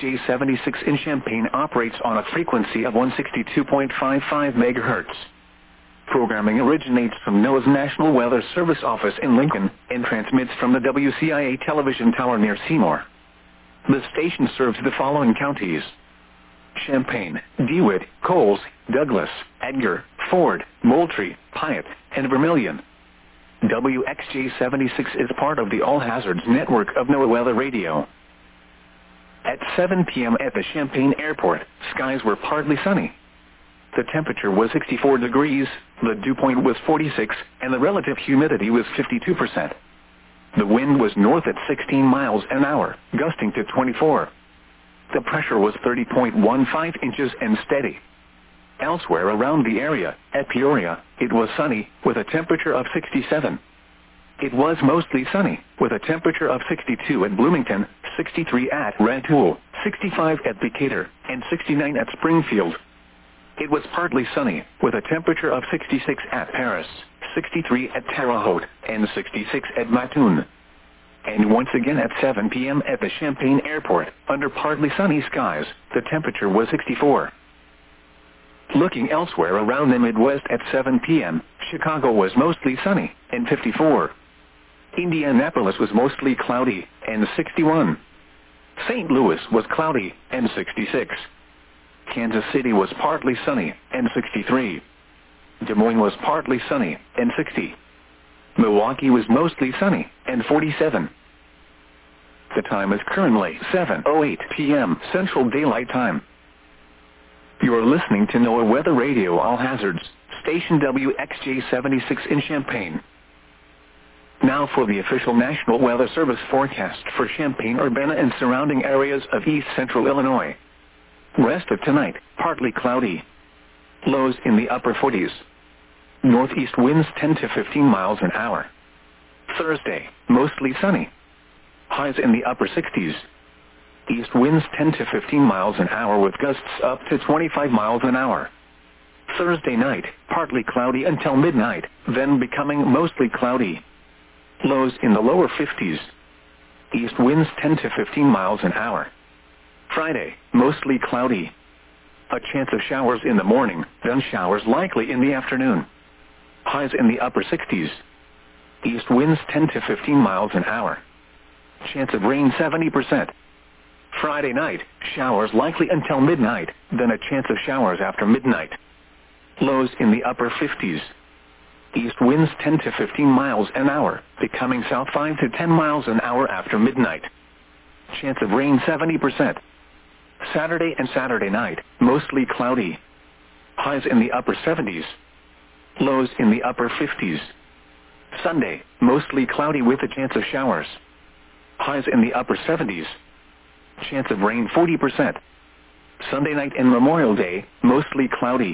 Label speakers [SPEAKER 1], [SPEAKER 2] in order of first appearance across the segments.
[SPEAKER 1] WXJ76 in Champaign operates on a frequency of 162.55 MHz. Programming originates from NOAA's National Weather Service office in Lincoln and transmits from the WCIA television tower near Seymour. The station serves the following counties: Champaign, DeWitt, Coles, Douglas, Edgar, Ford, Moultrie, Piatt, and Vermilion. WXJ76 is part of the All Hazards network of NOAA Weather Radio. At 7 p.m. at the Champaign Airport, skies were partly sunny. The temperature was 64 degrees, the dew point was 46, and the relative humidity was 52%. The wind was north at 16 miles an hour, gusting to 24. The pressure was 30.15 inches and steady. Elsewhere around the area, at Peoria, it was sunny, with a temperature of 67. It was mostly sunny, with a temperature of 62 at Bloomington, 63 at Red Hook, 65 at Decatur, and 69 at Springfield. It was partly sunny, with a temperature of 66 at Paris, 63 at Terre Haute, and 66 at Mattoon. And once again at 7 p.m. at the Champaign Airport, under partly sunny skies, the temperature was 64. Looking elsewhere around the Midwest at 7 p.m., Chicago was mostly sunny, and 54. Indianapolis was mostly cloudy, and 61. St. Louis was cloudy, and 66. Kansas City was partly sunny, and 63. Des Moines was partly sunny, and 60. Milwaukee was mostly sunny, and 47. The time is currently 7:08 p.m. Central Daylight Time. You are listening to NOAA Weather Radio All Hazards, station WXJ76 in Champaign. Now for the official National Weather Service forecast for Champaign-Urbana and surrounding areas of east central Illinois. Rest of tonight, partly cloudy. Lows in the upper 40s. Northeast winds 10 to 15 miles an hour. Thursday, mostly sunny. Highs in the upper 60s. East winds 10 to 15 miles an hour with gusts up to 25 miles an hour. Thursday night, partly cloudy until midnight, then becoming mostly cloudy. Lows in the lower 50s. East winds 10 to 15 miles an hour. Friday, mostly cloudy. A chance of showers in the morning, then showers likely in the afternoon. Highs in the upper 60s. East winds 10 to 15 miles an hour. Chance of rain 70%. Friday night, showers likely until midnight, then a chance of showers after midnight. Lows in the upper 50s. East winds 10 to 15 miles an hour, becoming south 5 to 10 miles an hour after midnight. Chance of rain 70%. Saturday and Saturday night, mostly cloudy. Highs in the upper 70s. Lows in the upper 50s. Sunday, mostly cloudy with a chance of showers. Highs in the upper 70s. Chance of rain 40%. Sunday night and Memorial Day, mostly cloudy.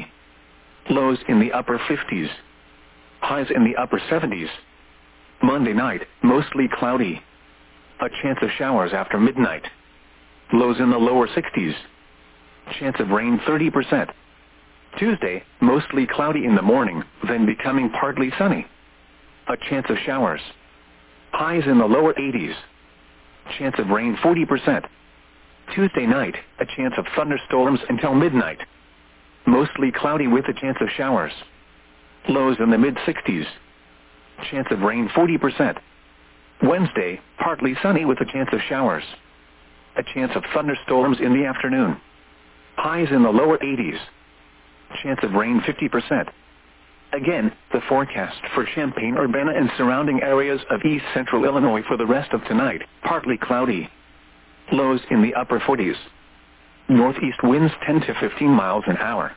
[SPEAKER 1] Lows in the upper 50s. Highs in the upper 70s. Monday night, mostly cloudy. A chance of showers after midnight. Lows in the lower 60s. Chance of rain 30%. Tuesday, mostly cloudy in the morning, then becoming partly sunny. A chance of showers. Highs in the lower 80s. Chance of rain 40%. Tuesday night, a chance of thunderstorms until midnight. Mostly cloudy with a chance of showers. Lows in the mid-60s. Chance of rain 40%. Wednesday, partly sunny with a chance of showers. A chance of thunderstorms in the afternoon. Highs in the lower 80s. Chance of rain 50%. Again, the forecast for Champaign-Urbana and surrounding areas of east central Illinois for the rest of tonight, partly cloudy. Lows in the upper 40s. Northeast winds 10 to 15 miles an hour.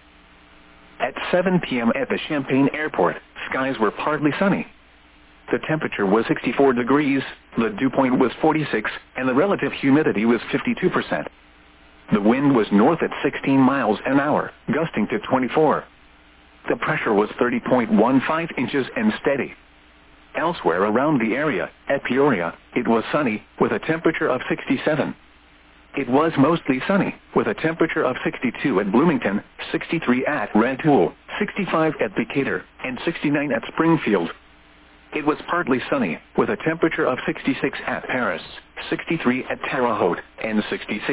[SPEAKER 1] At 7 p.m. at the Champaign Airport, skies were partly sunny. The temperature was 64 degrees, the dew point was 46, and the relative humidity was 52%. The wind was north at 16 miles an hour, gusting to 24. The pressure was 30.15 inches and steady. Elsewhere around the area, at Peoria, it was sunny, with a temperature of 67. It was mostly sunny, with a temperature of 62 at Bloomington, 63 at Red Hook, 65 at Decatur, and 69 at Springfield. It was partly sunny, with a temperature of 66 at Paris, 63 at Terre Haute, and 66